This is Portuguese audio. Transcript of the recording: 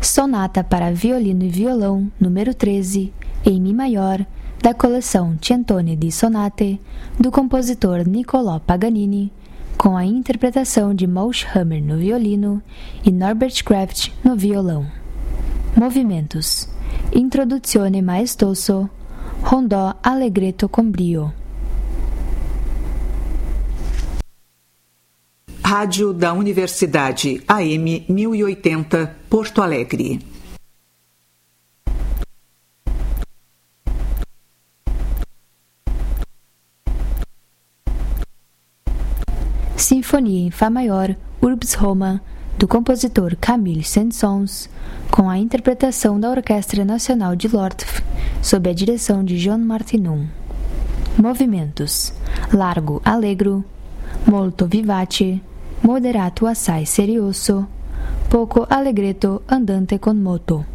Sonata para violino e violão, número 13, em Mi maior, da coleção Centone di Sonate, do compositor Niccolò Paganini, com a interpretação de Moritz Hammer no violino e Norbert Kraft no violão. Movimentos: Introduzione maestoso, rondò allegretto con brio. Rádio da Universidade AM 1080, Porto Alegre. Sinfonia em Fá maior, Urbs Roma, do compositor Camille Saint-Saëns, com a interpretação da Orquestra Nacional de Lortf, sob a direção de John Martinon. Movimentos: largo allegro, molto vivace, moderato assai serioso, poco allegretto andante con moto.